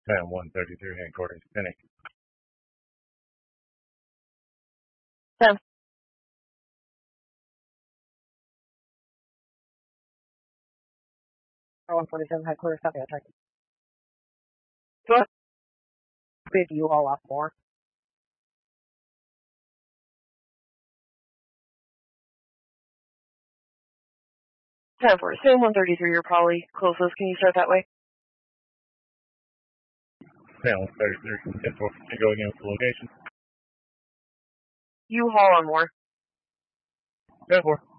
Panel 133, headquarters, Phoenix. 10. 147, headquarters, copy, attack. Good. Big you all up more. 10 for same 133, you're probably closest. Can you start that way? Panel 33, 10-4, can go again with the location. U-Haul on more. 10-4.